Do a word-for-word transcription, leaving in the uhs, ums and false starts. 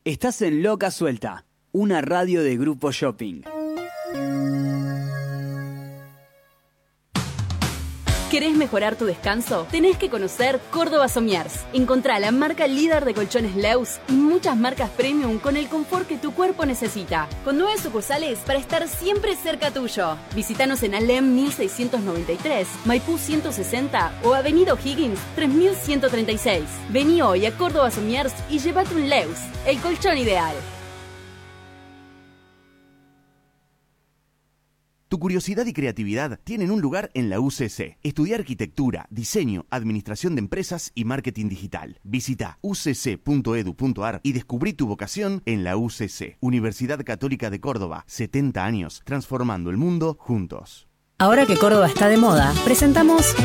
Estás en Loca Suelta, una radio de Grupo Shopping. ¿Querés mejorar tu descanso? Tenés que conocer Córdoba Somiers. Encontrá la marca líder de colchones Leus y muchas marcas premium con el confort que tu cuerpo necesita. Con nueve sucursales para estar siempre cerca tuyo. Visítanos en Alem mil seiscientos noventa y tres, Maipú ciento sesenta o Avenida O'Higgins tres mil ciento treinta y seis. Vení hoy a Córdoba Somiers y llévate un Leus, el colchón ideal. Tu curiosidad y creatividad tienen un lugar en la U C C. Estudia arquitectura, diseño, administración de empresas y marketing digital. Visita u c c punto e d u punto a r y descubrí tu vocación en la U C C. Universidad Católica de Córdoba, setenta años, transformando el mundo juntos. Ahora que Córdoba está de moda, presentamos